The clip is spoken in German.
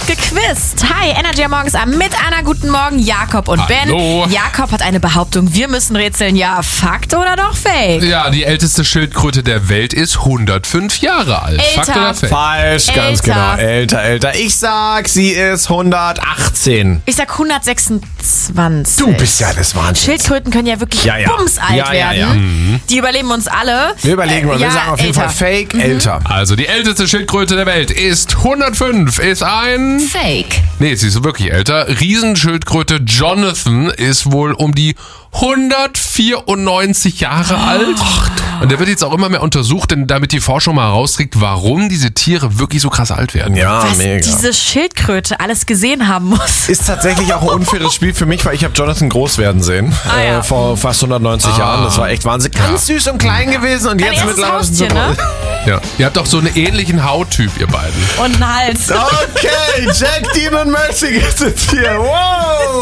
wird gequizt. Hi, Energy am Morgens mit Anna. Guten Morgen, Jakob und Hallo. Ben. Jakob hat eine Behauptung, wir müssen rätseln. Ja, Fakt oder doch Fake? Ja, die älteste Schildkröte der Welt ist 10005 Jahre alt. Älter. Fakt oder Fake? Falsch, ganz Älter. genau. Älter. Ich sag, sie ist 118. Ich sag 126. Du bist ja das Wahnsinn. Schildkröten können ja wirklich Ja. bumsalt Ja. werden. Die überleben uns alle. Wir überlegen mal, wir sagen auf jeden älter. Fall Fake, älter. Also, die älteste Schildkröte der Welt ist 105, ist ein... Fake. Nee, sie ist wirklich älter. Riesenschildkröte Jonathan ist wohl um die 194 Jahre alt. Und der wird jetzt auch immer mehr untersucht, denn damit die Forschung mal herauskriegt, warum diese Tiere wirklich so krass alt werden. Ja, Was mega. diese Schildkröte alles gesehen haben muss. Ist tatsächlich auch ein unfaires Spiel für mich, weil ich habe Jonathan groß werden sehen. Ja. Vor fast 190 Jahren. Das war echt Wahnsinn. Ganz süß und klein gewesen und jetzt erstes mittlerweile Haustier, super. ne? Ja. Ihr habt doch so einen ähnlichen Hauttyp, ihr beiden. Und einen Hals. Okay, Jack, Dean und Mercy sind hier. Wow!